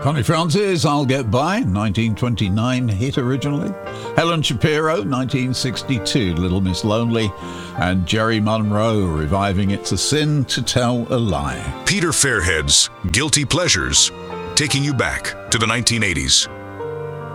Connie Francis, I'll Get By, 1929 hit originally. Helen Shapiro, 1962, Little Miss Lonely. And Jerry Monroe reviving It's a Sin to Tell a Lie. Peter Fairhead's Guilty Pleasures, taking you back to the 1980s.